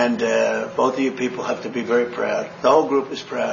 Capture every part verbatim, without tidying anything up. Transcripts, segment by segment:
And uh, both of you people have to be very proud. The whole group is proud.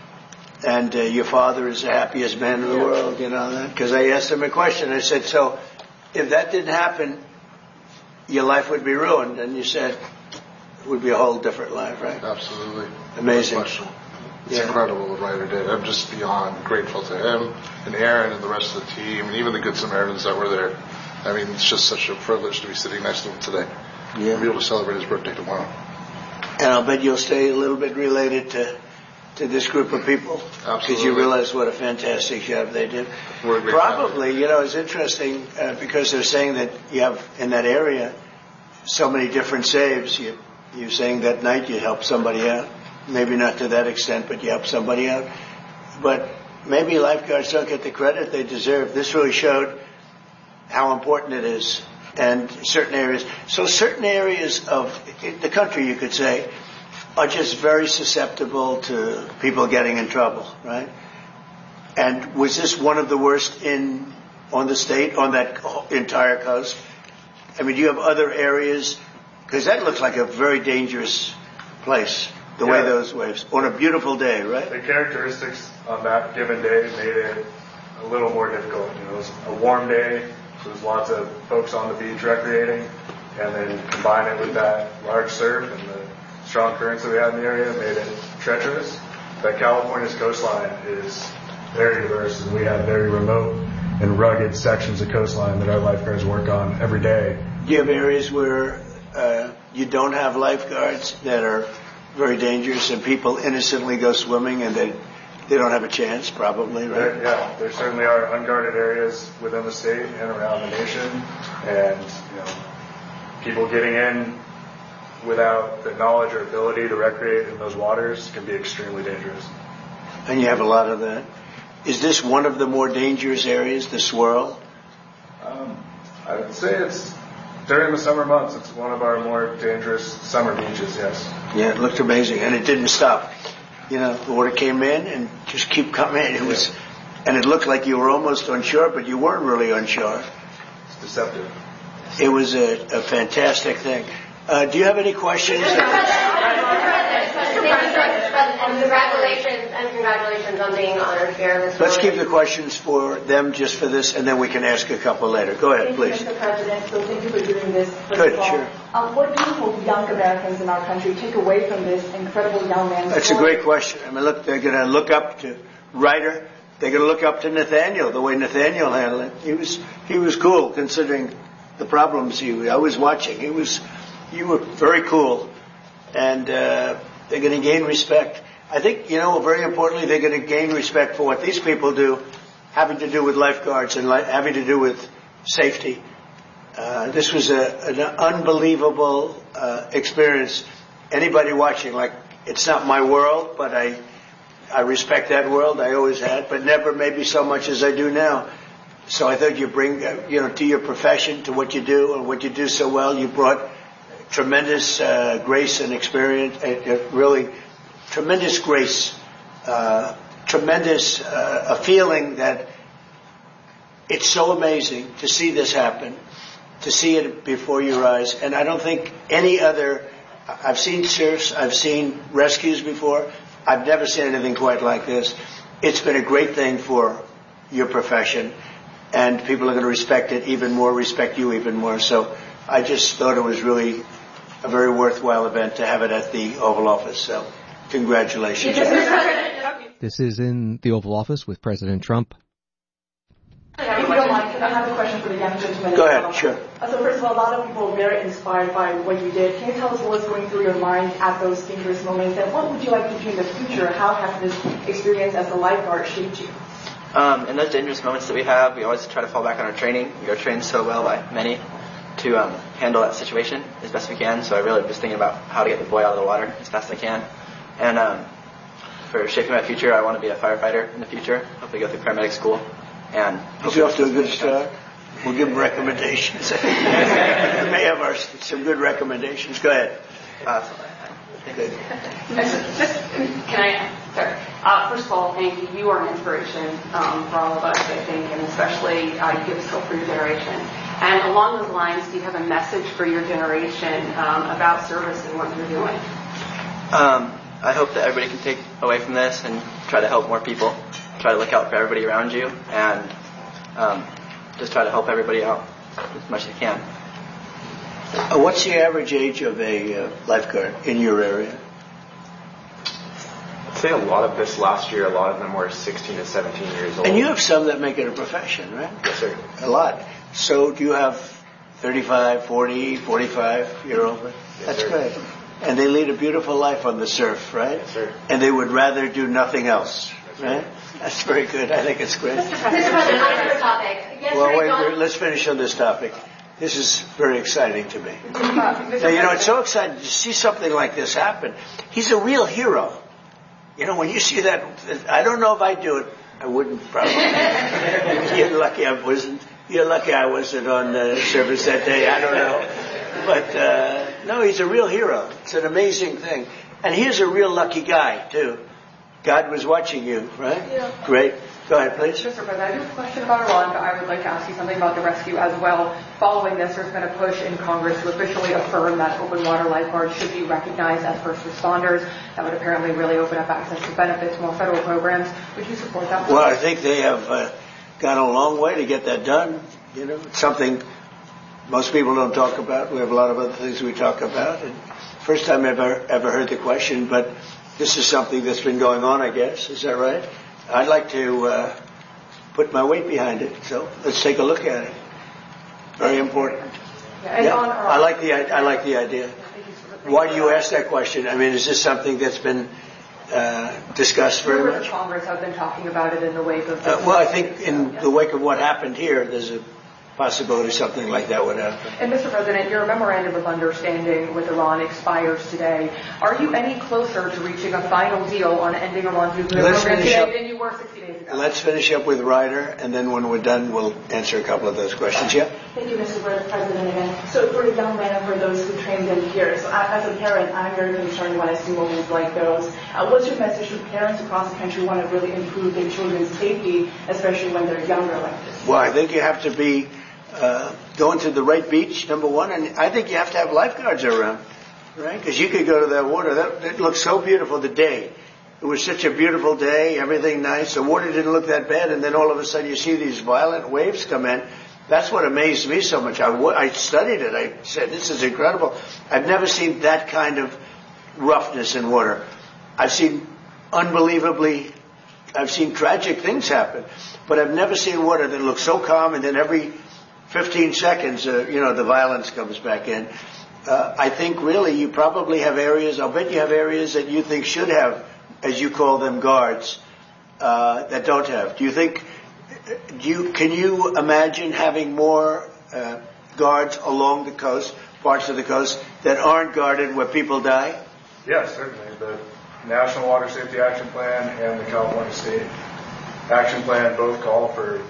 And uh, your father is the happiest man in the world, you know that? Because I asked him a question. I said, so if that didn't happen, your life would be ruined. And you said it would be a whole different life, right? Absolutely. Amazing. It's yeah. incredible what Ryder did. I'm just beyond grateful to him and Aaron and the rest of the team and even the Good Samaritans that were there. I mean, it's just such a privilege to be sitting next to him today. Yeah. And be able to celebrate his birthday tomorrow. And I'll bet you'll stay a little bit related to to this group of people. Because you realize what a fantastic job they did. Probably, family. You know, it's interesting uh, because they're saying that you have in that area so many different saves. You, you're saying that night you help somebody out. Maybe not to that extent, but you help somebody out. But maybe lifeguards don't get the credit they deserve. This really showed how important it is. And certain areas, so certain areas of the country, you could say, are just very susceptible to people getting in trouble, right? And was this one of the worst in on the state, on that entire coast? I mean, do you have other areas? Because that looks like a very dangerous place, the yeah. way those waves, on a beautiful day, right? The characteristics on that given day made it a little more difficult. You know, it was a warm day. So there's lots of folks on the beach recreating, and then combine it with that large surf and the strong currents that we had in the area made it treacherous. But California's coastline is very diverse, and we have very remote and rugged sections of coastline that our lifeguards work on every day. Do you have areas where uh, you don't have lifeguards that are very dangerous and people innocently go swimming and they They don't have a chance, probably, right? There, yeah, there certainly are unguarded areas within the state and around the nation, and you know, people getting in without the knowledge or ability to recreate in those waters can be extremely dangerous. And you have a lot of that. Is this one of the more dangerous areas, the swirl? Um, I would say it's during the summer months. It's one of our more dangerous summer beaches. Yes. Yeah, it looked amazing, and it didn't stop. You know, the water came in and just keep coming in. It was, and it looked like you were almost on shore, but you weren't really on shore. It's deceptive. It was a, a fantastic thing. Uh, do you have any questions? Congratulations and congratulations on being honored here. This Let's keep the questions for them just for this, and then we can ask a couple later. Go ahead, thank please. You, Mister President. So thank you for doing this. Good, sure. Um, what do you hope young Americans in our country take away from this incredible young man? That's story? a great question. I mean, look, they're going to look up to Ryder. They're going to look up to Nathaniel, the way Nathaniel handled it. He was he was cool considering the problems he. I was watching. He was, you were very cool, and uh, they're going to gain respect. I think, you know, very importantly, they're going to gain respect for what these people do, having to do with lifeguards and li- having to do with safety. Uh, this was a, an unbelievable uh, experience. Anybody watching, like, it's not my world, but I, I respect that world. I always had, but never maybe so much as I do now. So I thought you bring, uh, you know, to your profession, to what you do and what you do so well, you brought tremendous uh, grace and experience, uh, really tremendous grace, uh, tremendous uh, a feeling that it's so amazing to see this happen, to see it before your eyes. And I don't think any other, I've seen surfs, I've seen rescues before, I've never seen anything quite like this. It's been a great thing for your profession, and people are going to respect it even more, respect you even more. So I just thought it was really a very worthwhile event to have it at the Oval Office. So congratulations. This is in the Oval Office with President Trump. If you don't mind, I have a question for the young gentleman. Go ahead, sure. Uh, so first of all, a lot of people are very inspired by what you did. Can you tell us what was going through your mind at those dangerous moments, and what would you like to do in the future? How has this experience as a lifeguard shaped you? Um, in those dangerous moments that we have, we always try to fall back on our training. We are trained so well by many to um, handle that situation as best we can. So I really was thinking about how to get the boy out of the water as fast as I can. And um, for shaping my future, I want to be a firefighter in the future. Hopefully go through paramedic school. And he's off to a good start. We'll give him recommendations. We may have our, some good recommendations. Go ahead. Uh, Good. Can I, sorry. Uh, first of all, thank you. You are an inspiration um, for all of us, I think, and especially uh, you give us hope for your generation. And along those lines, do you have a message for your generation um, about service and what you're doing? Um, I hope that everybody can take away from this and try to help more people. Try to look out for everybody around you, and um, just try to help everybody out as much as you can. Uh, what's the average age of a uh, lifeguard in your area? I'd say a lot of this last year, a lot of them were sixteen to seventeen years old. And you have some that make it a profession, right? Yes, sir. A lot. So do you have thirty-five, forty, forty-five year old? Yes, That's sir. great. And they lead a beautiful life on the surf, right? Yes, sir. And they would rather do nothing else, Yes, right? That's very good. I think it's great. Mister President, on this topic. Yesterday, Well, wait, Donald- wait, let's finish on this topic. This is very exciting to me. Uh, Now, you know, it's so exciting to see something like this happen. He's a real hero. You know, when you see that, I don't know if I'd do it. I wouldn't probably. You're lucky I wasn't. You're lucky I wasn't on the service that day. I don't know. But, uh, no, he's a real hero. It's an amazing thing. And he's a real lucky guy, too. God was watching you, right? Yeah. Great. Go ahead, please. Mister President, I do have a question about Iran, but I would like to ask you something about the rescue as well. Following this, there's been a push in Congress to officially affirm that open water lifeguards should be recognized as first responders. That would apparently really open up access to benefits, more federal programs. Would you support that? Well, I think they have uh, gone a long way to get that done. You know, it's something most people don't talk about. We have a lot of other things we talk about. And first time I've ever, ever heard the question, but this is something that's been going on, I guess. Is that right? I'd like to uh, put my weight behind it. So let's take a look at it. Very important. Yeah, and Yeah, on I like the I like the idea. Thank Why do you ask that question? I mean, is this something that's been uh, discussed very Members of much? Congress have been talking about it in the wake of. Uh, well, I think in the wake of what happened here, there's a possibility something like that would happen. And Mister President, your memorandum of understanding with Iran expires today. Are you any closer to reaching a final deal on ending Iran's nuclear Let's program finish today up. than you were sixty days ago? Let's finish up with Ryder, and then when we're done, we'll answer a couple of those questions. Yeah? Thank you, Mister President, again. So for the young men and for those who train them here, so as a parent, I'm very concerned when I see moments like those. Uh, what's your message to parents across the country who want to really improve their children's safety, especially when they're younger like this? Well, I think you have to be uh, going to the right beach, number one, and I think you have to have lifeguards around, right? Because you could go to that water. That, it looked so beautiful the day. It was such a beautiful day, everything nice. The water didn't look that bad, and then all of a sudden you see these violent waves come in. That's what amazed me so much. I, I studied it. I said, this is incredible. I've never seen that kind of roughness in water. I've seen unbelievably, I've seen tragic things happen, but I've never seen water that looks so calm, and then every fifteen seconds, uh, you know, the violence comes back in. Uh, I think really you probably have areas, I'll bet you have areas that you think should have, as you call them, guards, uh, that don't have. Do you think, do you, can you imagine having more uh, guards along the coast, parts of the coast, that aren't guarded where people die? Yes, certainly. The National Water Safety Action Plan and the California State Action Plan both call for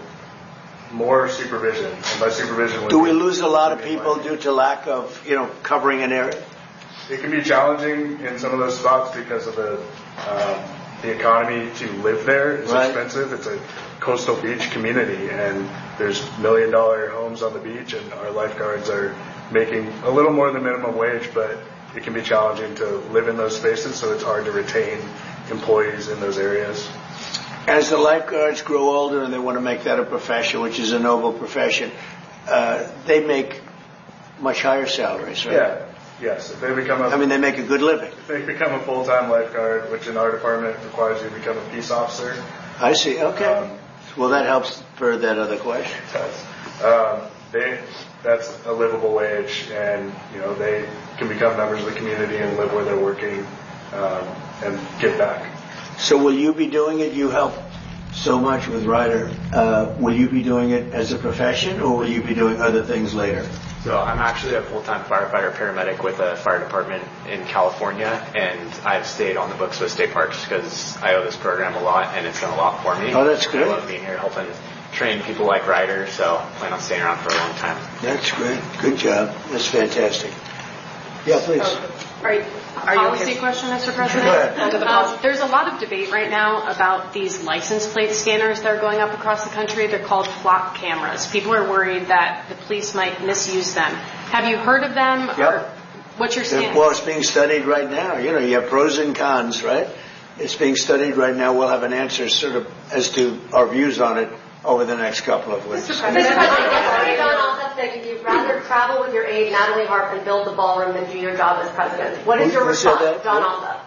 more supervision. And by supervision, Do we lose a lot of people due to lack of, you know, covering an area? It can be challenging in some of those spots because of the um, the economy to live there is Right. expensive. It's a coastal beach community, and there's million dollar homes on the beach, and our lifeguards are making a little more than minimum wage, but it can be challenging to live in those spaces, so it's hard to retain employees in those areas. As the lifeguards grow older and they want to make that a profession, which is a noble profession, uh, they make much higher salaries, right? Yeah. Yes. If they become a, I mean, they make a good living. if they become a full-time lifeguard, which in our department requires you to become a peace officer, I see. Okay. Um, Well, that helps for that other question. that's, um, they that's a livable wage, and you know they can become members of the community and live where they're working um, and give back. So will you be doing it? You help so much with Ryder. Uh, will you be doing it as a profession, or will you be doing other things later? So I'm actually a full-time firefighter paramedic with a fire department in California, and I've stayed on the books with state parks because I owe this program a lot, and it's done a lot for me. Oh, that's great. I love being here helping train people like Ryder, so I plan on staying around for a long time. That's great. Good job. That's fantastic. Yeah, please. Are you, are you Policy okay? question, Mister President? Go ahead. Um, there's a lot of debate right now about these license plate scanners that are going up across the country. They're called flock cameras. People are worried that the police might misuse them. Have you heard of them? Yep. Or what's your stance? Well, it's being studied right now. You know, you have pros and cons, right? It's being studied right now. We'll have an answer sort of as to our views on it over the next couple of weeks. Mister President, John Alsup said you'd rather travel with your aide, Natalie Harp, and build the ballroom than do your job as president. What is your Who response, said that? John Alsup?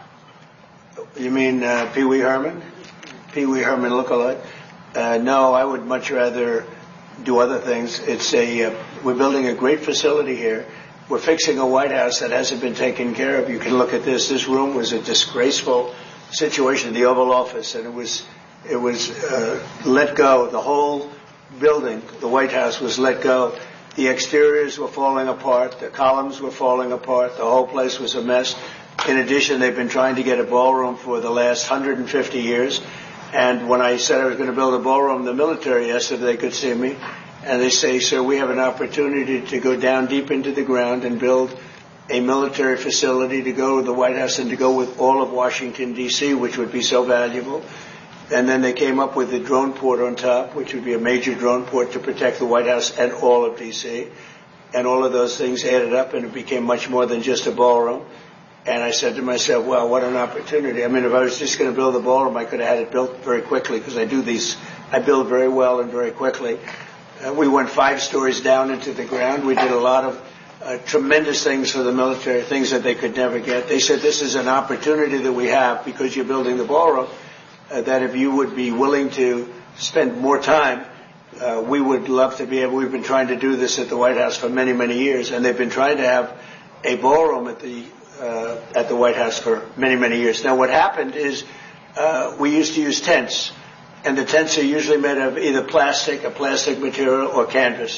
You mean uh, Pee Wee Herman? Pee Wee Herman lookalike? Uh, no, I would much rather do other things. It's a uh, we're building a great facility here. We're fixing a White House that hasn't been taken care of. You can look at this. This room was a disgraceful situation, the Oval Office, and it was it was uh, let go. The whole building, the White House, was let go. The exteriors were falling apart. The columns were falling apart. The whole place was a mess. In addition, they've been trying to get a ballroom for the last one hundred fifty years. And when I said I was going to build a ballroom, the military asked if they could see me. And they say, sir, we have an opportunity to go down deep into the ground and build a military facility to go to the White House and to go with all of Washington, D C, which would be so valuable. And then they came up with the drone port on top, which would be a major drone port to protect the White House and all of D C. And all of those things added up, and it became much more than just a ballroom. And I said to myself, well, what an opportunity. I mean, if I was just going to build a ballroom, I could have had it built very quickly, because I do these, I build very well and very quickly. Uh, we went five stories down into the ground. We did a lot of uh, tremendous things for the military, things that they could never get. They said, this is an opportunity that we have because you're building the ballroom, uh, that if you would be willing to spend more time, uh, we would love to be able, we've been trying to do this at the White House for many, many years, and they've been trying to have a ballroom at the uh, at the White House for many, many years. Now, what happened is uh, we used to use tents, and the tents are usually made of either plastic, a plastic material, or canvas.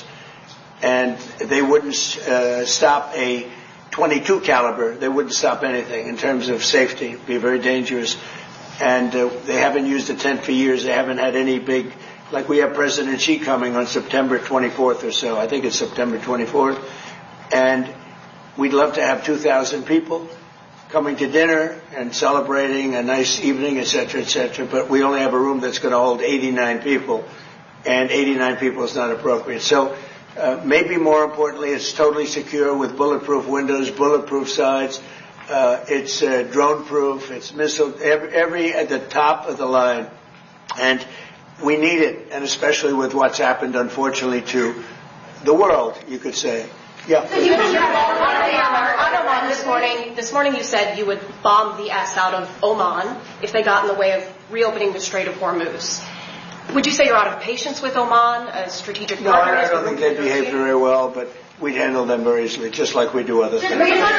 And they wouldn't uh, stop a twenty-two caliber. They wouldn't stop anything in terms of safety. It'd be very dangerous. And uh, they haven't used a tent for years. They haven't had any big, like we have President Xi coming on September twenty-fourth or so. I think it's September twenty-fourth. And we'd love to have two thousand people coming to dinner and celebrating a nice evening, et cetera, et cetera. But we only have a room that's going to hold eighty-nine people, and eighty-nine people is not appropriate. So uh, maybe more importantly, it's totally secure with bulletproof windows, bulletproof sides. Uh, it's uh, drone-proof. It's missile, every, every at the top of the line. And we need it, and especially with what's happened, unfortunately, to the world, you could say. Yeah. So you on Oman this morning. This morning you said you would bomb the S out of Oman if they got in the way of reopening the Strait of Hormuz. Would you say you're out of patience with Oman, a strategic no, partner? No, I don't think they behave very well, but we'd handle them very easily, just like we do other things.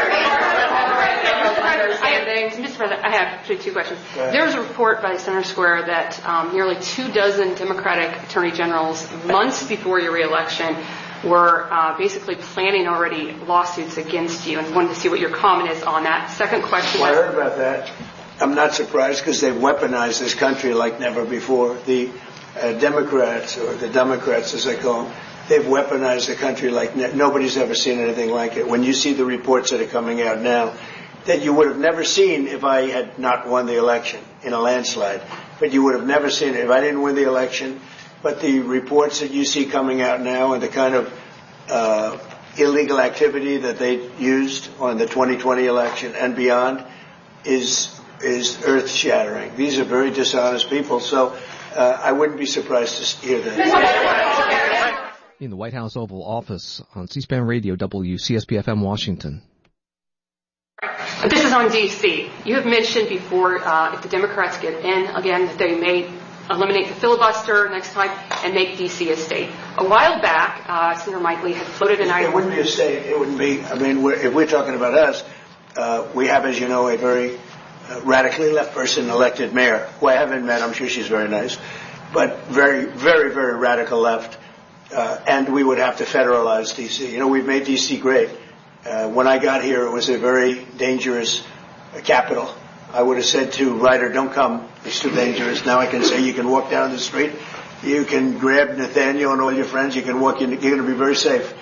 Mister President, I have actually two questions. There was a report by Center Square that um, nearly two dozen Democratic attorney generals, months before your reelection, were uh, basically planning already lawsuits against you, and wanted to see what your comment is on that. Second question. Well, I heard about that. I'm not surprised because they've weaponized this country like never before. The uh, Democrats, or the Democrats as they call them, they've weaponized the country like ne- nobody's ever seen anything like it. When you see the reports that are coming out now, that you would have never seen if I had not won the election in a landslide, but you would have never seen it if I didn't win the election. But the reports that you see coming out now and the kind of uh, illegal activity that they used on the twenty twenty election and beyond is is earth-shattering. These are very dishonest people, so uh, I wouldn't be surprised to hear that. In the White House Oval Office on C-SPAN Radio, W C S P F M Washington. This is on D C. You have mentioned before uh, if the Democrats get in again that they may eliminate the filibuster next time and make D C a state. A while back, uh, Senator Mike Lee had floated an idea. It wouldn't be a state. It wouldn't be. I mean, we're, if we're talking about us, uh, we have, as you know, a very uh, radically left person elected mayor, who I haven't met. I'm sure she's very nice, but very, very, very radical left. Uh, and we would have to federalize D C. You know, we've made D C great. Uh, when I got here, it was a very dangerous uh, capital. I would have said to Ryder, don't come. It's too dangerous. Now I can say you can walk down the street. You can grab Nathaniel and all your friends. You can walk in. You're going to be very safe.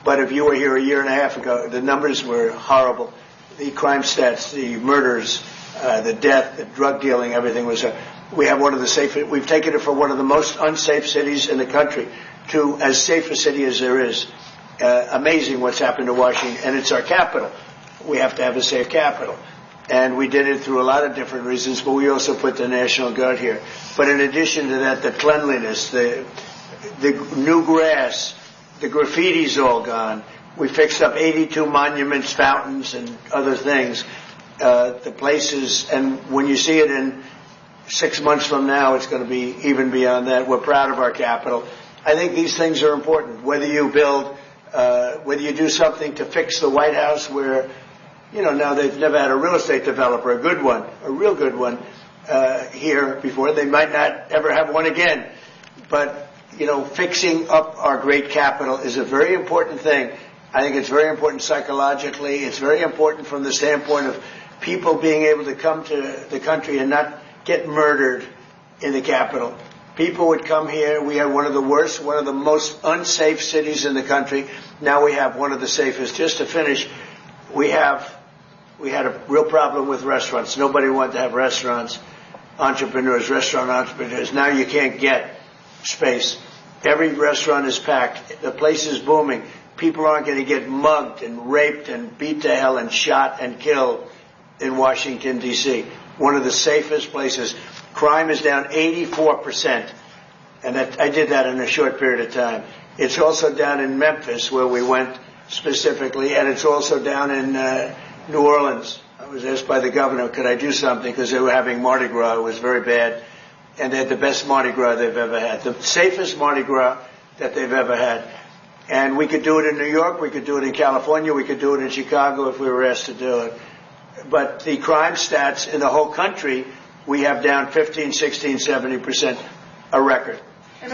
But if you were here a year and a half ago, the numbers were horrible. The crime stats, the murders, uh, the death, the drug dealing, everything was. Uh, we have one of the safest. We've taken it from one of the most unsafe cities in the country to as safe a city as there is. Uh, amazing what's happened to Washington, and it's our capital. We have to have a safe capital. And we did it through a lot of different reasons, but we also put the National Guard here. But in addition to that, the cleanliness, the the new grass, the graffiti's all gone. We fixed up eighty-two monuments, fountains, and other things. Uh, the places, and when you see it in six months from now, it's going to be even beyond that. We're proud of our capital. I think these things are important. Whether you build, uh, whether you do something to fix the White House where, you know, now they've never had a real estate developer, a good one, a real good one, uh, here before. They might not ever have one again. But, you know, fixing up our great capital is a very important thing. I think it's very important psychologically. It's very important from the standpoint of people being able to come to the country and not get murdered in the capital. People would come here. We have one of the worst, one of the most unsafe cities in the country. Now we have one of the safest. Just to finish, we have, we had a real problem with restaurants. Nobody wanted to have restaurants, entrepreneurs, restaurant entrepreneurs. Now you can't get space. Every restaurant is packed. The place is booming. People aren't going to get mugged and raped and beat to hell and shot and killed in Washington, D C One of the safest places. Crime is down eighty-four percent. And that, I did that in a short period of time. It's also down in Memphis, where we went specifically, and it's also down in uh, New Orleans. I was asked by the governor, could I do something, because they were having Mardi Gras. It was very bad. And they had the best Mardi Gras they've ever had. The safest Mardi Gras that they've ever had. And we could do it in New York, we could do it in California, we could do it in Chicago if we were asked to do it. But the crime stats in the whole country, we have down fifteen, sixteen, seventy percent, a record. Why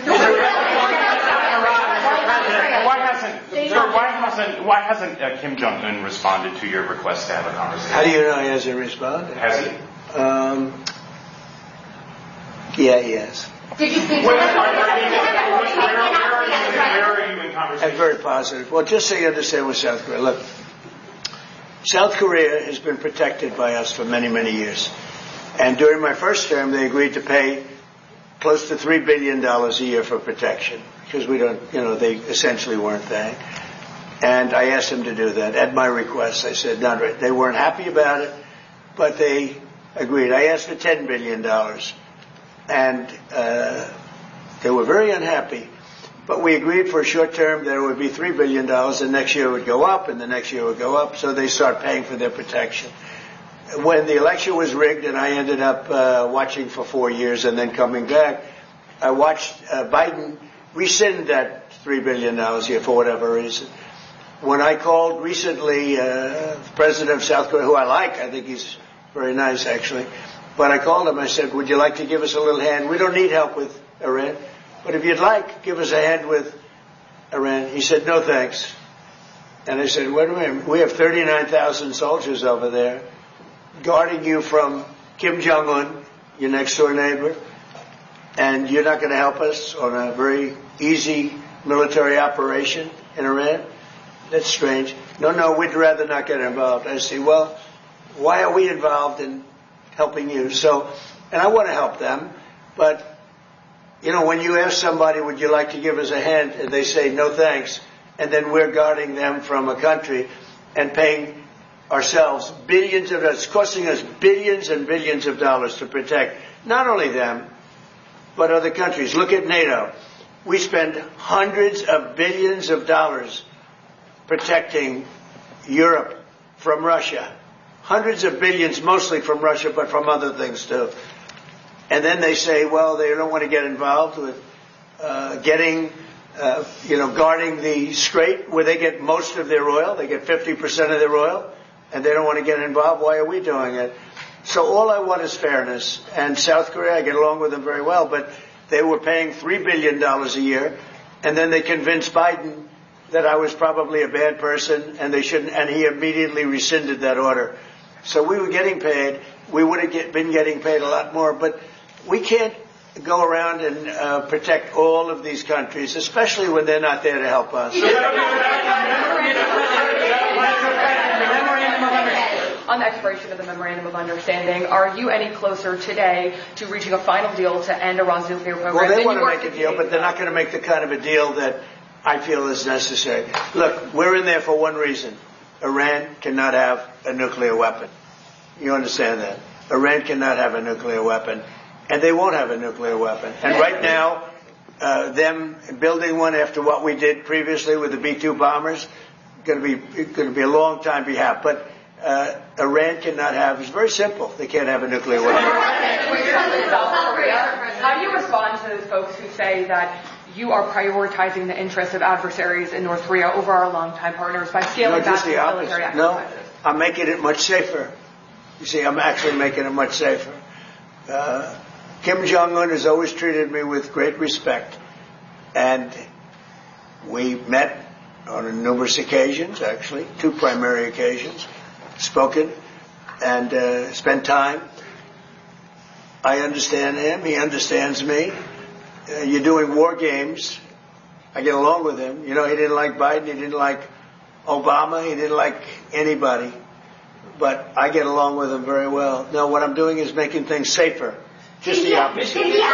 hasn't, sir, why hasn't, why hasn't uh, Kim Jong-un responded to your request to have a conversation? How do you know he hasn't responded? Has he? Um, yeah, he has. Did you speak to Where him? are you in conversation? I'm very positive. Well, just so you understand with South Korea, look, South Korea has been protected by us for many, many years. And during my first term, they agreed to pay close to three billion dollars a year for protection, because we don't, you know, they essentially weren't paying. And I asked them to do that at my request. I said, not right. They weren't happy about it, but they agreed. I asked for ten billion dollars. And uh, they were very unhappy. But we agreed for a short term that it would be three billion dollars, and next year it would go up, and the next year it would go up, so they start paying for their protection. When the election was rigged and I ended up uh, watching for four years and then coming back, I watched uh, Biden rescind that three billion dollars a year for whatever reason. When I called recently uh, the president of South Korea, who I like, I think he's very nice actually, but I called him, I said, would you like to give us a little hand? We don't need help with Iran, but if you'd like, give us a hand with Iran. He said, no thanks. And I said, wait a minute, we have thirty-nine thousand soldiers over there guarding you from Kim Jong-un, your next door neighbor, and you're not going to help us on a very easy military operation in Iran? That's strange. No, no, we'd rather not get involved. I say, well, why are we involved in helping you? So, and I want to help them, but, you know, when you ask somebody, would you like to give us a hand, and they say, no thanks, and then we're guarding them from a country and paying ourselves billions of dollars, it's costing us billions and billions of dollars to protect not only them, but other countries. Look at NATO. We spend hundreds of billions of dollars protecting Europe from Russia. Hundreds of billions, mostly from Russia, but from other things too. And then they say, well, they don't want to get involved with uh, getting, uh, you know, guarding the Strait, where they get most of their oil. They get fifty percent of their oil, and they don't want to get involved. Why are we doing it? So all I want is fairness. And South Korea, I get along with them very well, but they were paying three billion dollars a year, and then they convinced Biden that I was probably a bad person, and they shouldn't, and he immediately rescinded that order. So we were getting paid. We would have get, been getting paid a lot more, but we can't go around and uh, protect all of these countries, especially when they're not there to help us. On the expiration of the Memorandum of Understanding, are you any closer today to reaching a final deal to end Iran's nuclear program? Well, they want to make a deal, but they're not going to make the kind of a deal that I feel is necessary. Look, we're in there for one reason. Iran cannot have a nuclear weapon. You understand that? Iran cannot have a nuclear weapon, and they won't have a nuclear weapon. And right now, uh, them building one after what we did previously with the B two bombers, going to be going to be a long time behalf. But uh, Iran cannot have. It's very simple. They can't have a nuclear weapon. How do you respond to those folks who say that you are prioritizing the interests of adversaries in North Korea over our longtime partners by scaling no, back the military exercises? No, I'm making it much safer. You see, I'm actually making it much safer. Uh, Kim Jong-un has always treated me with great respect. And we met on numerous occasions, actually, two primary occasions, spoken and uh, spent time. I understand him. He understands me. Uh, you're doing war games. I get along with him. You know, he didn't like Biden. He didn't like Obama. He didn't like anybody. But I get along with him very well. No, what I'm doing is making things safer. Just the opposite.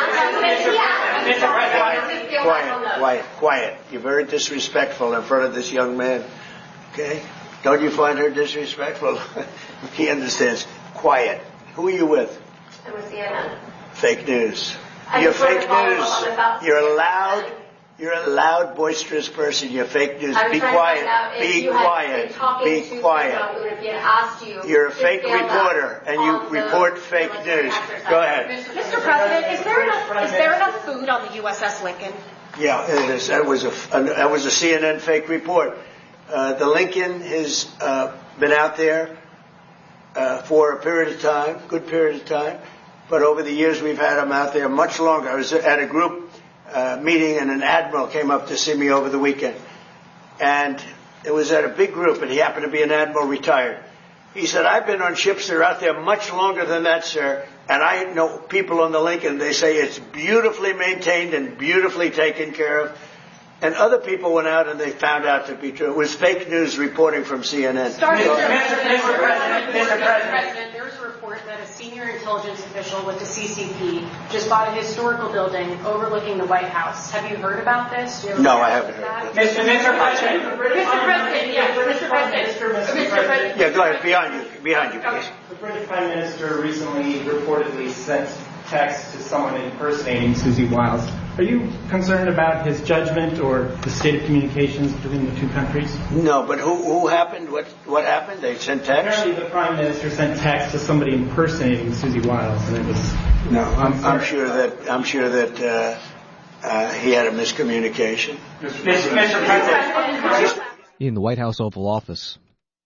Quiet, quiet, quiet. You're very disrespectful in front of this young man. Okay? Don't you find her disrespectful? He understands. Quiet. Who are you with? I'm with C N N. Fake news. You're fake news. You're a loud, you're a loud, boisterous person. You're fake news. Be quiet. Be quiet. Be quiet. You're a fake reporter, and you report fake news. Go ahead. Mister President, is there enough, is there enough food on the U S S Lincoln? Yeah, it is. That was a that was a C N N fake report. Uh, the Lincoln has uh, been out there uh, for a period of time, good period of time. But over the years, we've had them out there much longer. I was at a group uh, meeting, and an admiral came up to see me over the weekend. And it was at a big group, and he happened to be an admiral retired. He said, I've been on ships that are out there much longer than that, sir. And I know people on the Lincoln, they say it's beautifully maintained and beautifully taken care of. And other people went out and they found out to be true. It was fake news reporting from C N N. Mister President, Mister President, there's a report that a senior intelligence official with the C C P just bought a historical building overlooking the White House. Have you heard about this? Do you no, I haven't heard of Mister this. Mister President, Mister President, yeah, Mister President, Mister President. Yeah, go ahead. Behind you. Behind you, please. The British Prime Minister recently reportedly sent text to someone impersonating Susie Wiles. Are you concerned about his judgment or the state of communications between the two countries? No, but who who happened? What what happened? They sent text? Apparently the Prime Minister sent text to somebody impersonating Susie Wiles, and it was... No, I'm, I'm sure that I'm sure that uh, uh, he had a miscommunication. Mister President. In the White House Oval Office.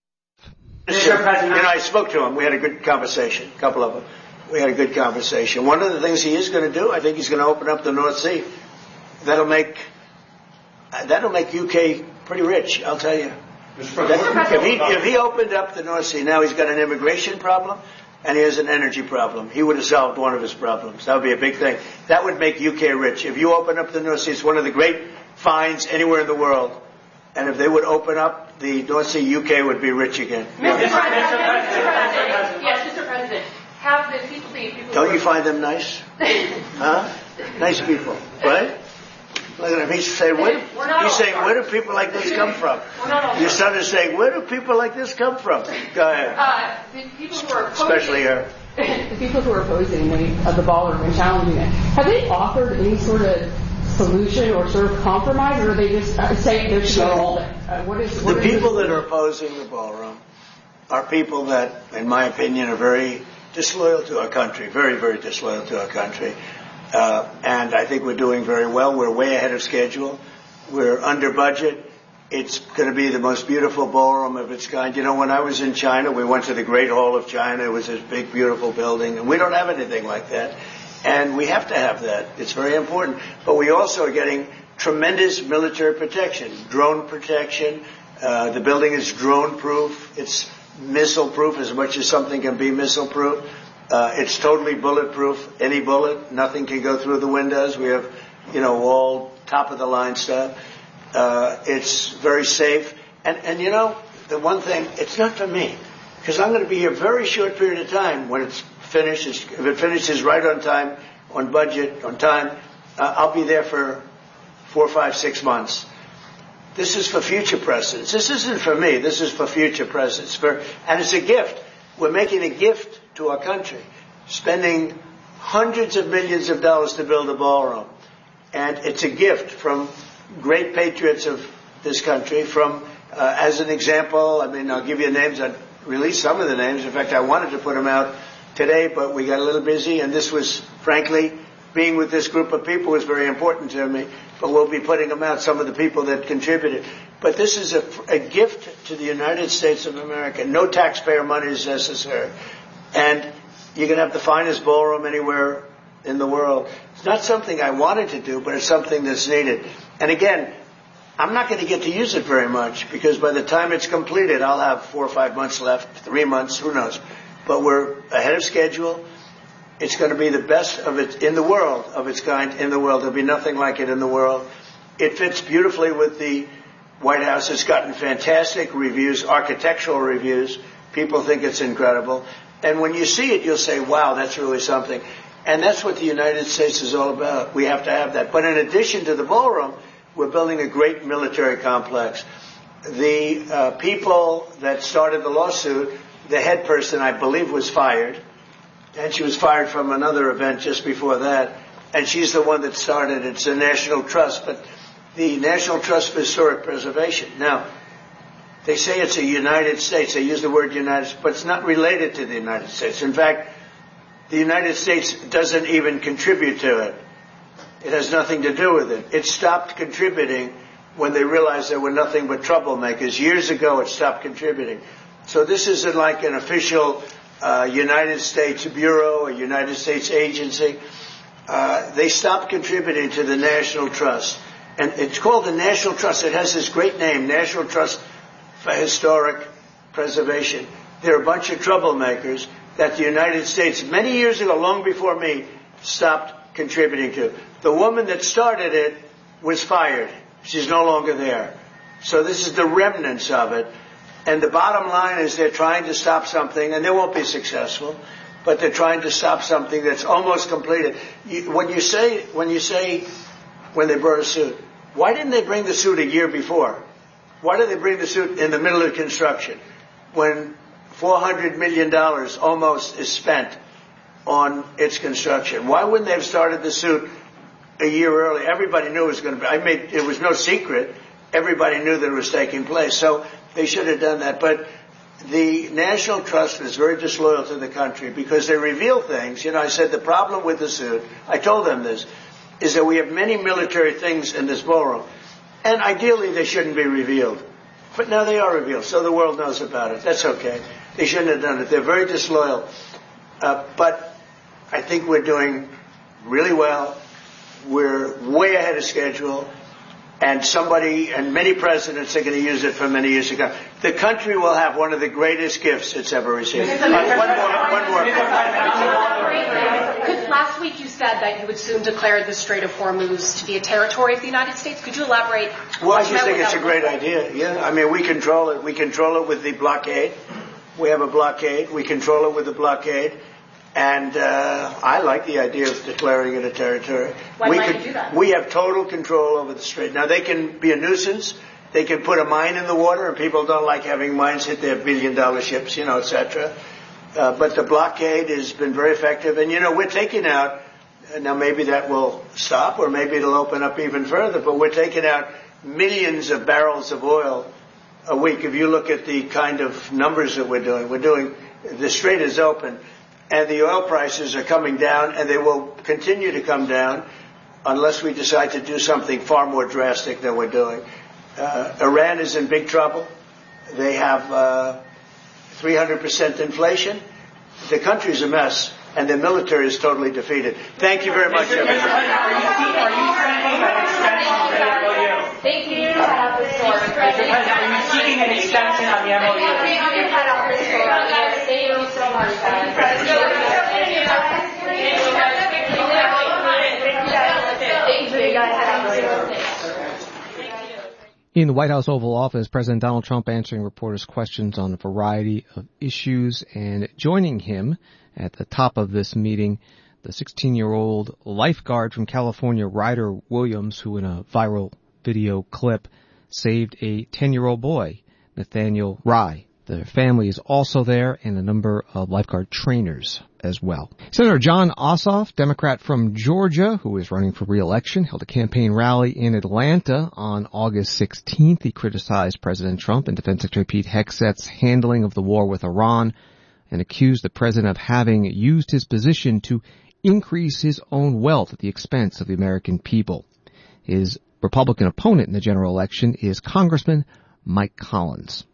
Mister President. You know, I spoke to him. We had a good conversation, a couple of them. We had a good conversation. One of the things he is going to do, I think he's going to open up the North Sea. That'll make that'll make U K pretty rich, I'll tell you. That, if he if he opened up the North Sea, now he's got an immigration problem and he has an energy problem. He would have solved one of his problems. That would be a big thing. That would make U K rich. If you open up the North Sea, it's one of the great finds anywhere in the world. And if they would open up the North Sea, U K would be rich again. Mister President, Mister President, yes, Mister President. Have the people, the people Don't you find them nice? Huh? Nice people, right? Look at him. He's saying, where, he's saying, where do people like this come from? Your son is saying, where do people like this come from? Go ahead. Uh, the people who are opposing, especially her. The people who are opposing the, uh, the ballroom and challenging it, have they offered any sort of solution or sort of compromise, or are they just uh, saying they're so, uh, what is what the is people that are opposing the ballroom are people that, in my opinion, are very disloyal to our country, very, very disloyal to our country. Uh, and I think we're doing very well. We're way ahead of schedule. We're under budget. It's going to be the most beautiful ballroom of its kind. You know, when I was in China, we went to the Great Hall of China. It was this big, beautiful building. And we don't have anything like that. And we have to have that. It's very important. But we also are getting tremendous military protection, drone protection. Uh, the building is drone-proof. It's missile-proof as much as something can be missile-proof. Uh, it's totally bulletproof. Any bullet, nothing can go through the windows. We have, you know, all top of the line stuff. Uh, it's very safe. And, and you know, the one thing, it's not for me, because I'm going to be here a very short period of time when it's finished. It's, if it finishes right on time, on budget, on time, uh, I'll be there for four, five, six months. This is for future presidents. This isn't for me. This is for future presidents. For, and it's a gift. We're making a gift to our country, spending hundreds of millions of dollars to build a ballroom. And it's a gift from great patriots of this country. From, uh, as an example, I mean, I'll give you names. I released some of the names. In fact, I wanted to put them out today, but we got a little busy. And this was, frankly, being with this group of people was very important to me. But we'll be putting them out, some of the people that contributed. But this is a, a gift to the United States of America. No taxpayer money is necessary. And you're going to have the finest ballroom anywhere in the world. It's not something I wanted to do, but it's something that's needed. And again, I'm not going to get to use it very much, because by the time it's completed, I'll have four or five months left, three months, who knows. But we're ahead of schedule. It's going to be the best of it in the world, of its kind in the world. There'll be nothing like it in the world. It fits beautifully with the White House. It's gotten fantastic reviews, architectural reviews. People think it's incredible. And when you see it, you'll say, wow, that's really something. And that's what the United States is all about. We have to have that. But in addition to the ballroom, we're building a great military complex. The uh, people that started the lawsuit, the head person, I believe, was fired. And she was fired from another event just before that. And she's the one that started. It's a National Trust, but the National Trust for Historic Preservation. Now, they say it's a United States. They use the word United States, but it's not related to the United States. In fact, the United States doesn't even contribute to it. It has nothing to do with it. It stopped contributing when they realized there were nothing but troublemakers. Years ago, it stopped contributing. So this isn't like an official uh, United States bureau, a United States agency. Uh, they stopped contributing to the National Trust. And it's called the National Trust. It has this great name, National Trust for Historic Preservation. They're a bunch of troublemakers that the United States, many years ago, long before me, stopped contributing to. The woman that started it was fired. She's no longer there. So this is the remnants of it. And the bottom line is they're trying to stop something, and they won't be successful, but they're trying to stop something that's almost completed. You, when you say, when you say, when they brought a suit, why didn't they bring the suit a year before? Why did they bring the suit in the middle of construction when four hundred million dollars almost is spent on its construction? Why wouldn't they have started the suit a year early? Everybody knew it was going to be. I made, it was no secret. Everybody knew that it was taking place. So they should have done that. But the National Trust is very disloyal to the country because they reveal things. You know, I said the problem with the suit, I told them this, is that we have many military things in this ballroom. And ideally, they shouldn't be revealed. But now they are revealed, so the world knows about it. That's okay. They shouldn't have done it. They're very disloyal. Uh, but I think we're doing really well. We're way ahead of schedule. And somebody, and many presidents are going to use it for many years to come. The country will have one of the greatest gifts it's ever received. Uh, one more, one more. Last week you said that you would soon declare the Strait of Hormuz to be a territory of the United States. Could you elaborate? Well, I just think it's a great idea. Yeah, I mean, we control it. We control it with the blockade. We have a blockade. We control it with the blockade. And uh, I like the idea of declaring it a territory. Why we might could, you do that? We have total control over the strait. Now, they can be a nuisance. They can put a mine in the water, and people don't like having mines hit their billion-dollar ships, you know, et cetera. Uh, but the blockade has been very effective. And, you know, we're taking out, now maybe that will stop, or maybe it'll open up even further, but we're taking out millions of barrels of oil a week. If you look at the kind of numbers that we're doing, we're doing, the strait is open. And the oil prices are coming down, and they will continue to come down unless we decide to do something far more drastic than we're doing. Uh, Iran is in big trouble. They have uh, three hundred percent inflation. The country's a mess, and the military is totally defeated. Thank you very much, everyone. Thank you. Are you seeking an extension on the M O U? Thank you so much. In the White House Oval Office, President Donald Trump answering reporters' questions on a variety of issues, and joining him at the top of this meeting, the sixteen-year-old lifeguard from California, Ryder Williams, who in a viral video clip saved a ten-year-old boy, Nathaniel Rye. Their family is also there, and a number of lifeguard trainers as well. Senator Jon Ossoff, Democrat from Georgia, who is running for re-election, held a campaign rally in Atlanta on August sixteenth. He criticized President Trump and Defense Secretary Pete Hegseth's handling of the war with Iran and accused the president of having used his position to increase his own wealth at the expense of the American people. His Republican opponent in the general election is Congressman Mike Collins.